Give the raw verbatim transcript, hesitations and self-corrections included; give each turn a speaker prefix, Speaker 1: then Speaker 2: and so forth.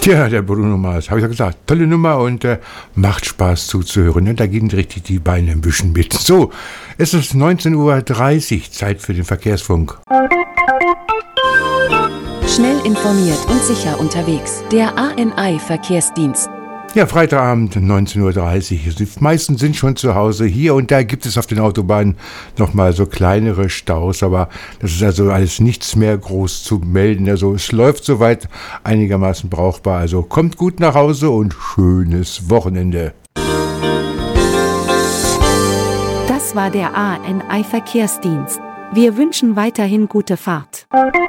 Speaker 1: Tja, der Bruno Mars, habe ich ja gesagt, tolle Nummer und äh, macht Spaß zuzuhören. Und da gehen richtig die Beine ein bisschen mit. So, es ist neunzehn Uhr dreißig, Zeit für den Verkehrsfunk.
Speaker 2: Schnell informiert und sicher unterwegs. Der A N I-Verkehrsdienst.
Speaker 1: Ja, Freitagabend, neunzehn Uhr dreißig. Die meisten sind schon zu Hause. Hier und da gibt es auf den Autobahnen nochmal so kleinere Staus, aber das ist also alles nichts mehr groß zu melden. Also es läuft soweit einigermaßen brauchbar. Also kommt gut nach Hause und schönes Wochenende.
Speaker 2: Das war der A N I-Verkehrsdienst. Wir wünschen weiterhin gute Fahrt.